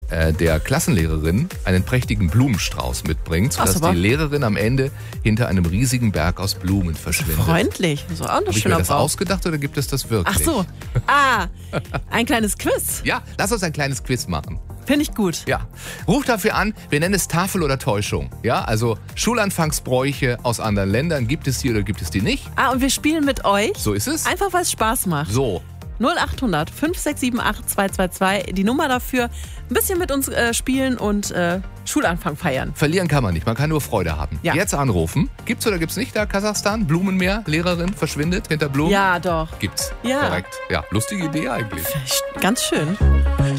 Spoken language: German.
der Klassenlehrerin einen prächtigen Blumenstrauß mitbringt, sodass die Lehrerin am Ende hinter einem riesigen Berg aus Blumen verschwindet. Freundlich, so auch ein Habe ich mir schöner das Brauch. ausgedacht oder gibt es das wirklich? Ach so, ein kleines Quiz. Ja, lass uns ein kleines Quiz machen. Finde ich gut. Ja, ruf dafür an, wir nennen es Tafel oder Täuschung. Ja, also Schulanfangsbräuche aus anderen Ländern, gibt es die oder gibt es die nicht? Und wir spielen mit euch. So ist es. Einfach, weil es Spaß macht. So. 0800 5678 222, die Nummer dafür. Ein bisschen mit uns spielen und Schulanfang feiern. Verlieren kann man nicht, man kann nur Freude haben. Ja. Jetzt anrufen. Gibt's oder gibt's nicht da Kasachstan? Blumenmeer, Lehrerin verschwindet hinter Blumen? Ja, doch. Gibt's. Ja. Korrekt. Ja, lustige Idee eigentlich. Ganz schön.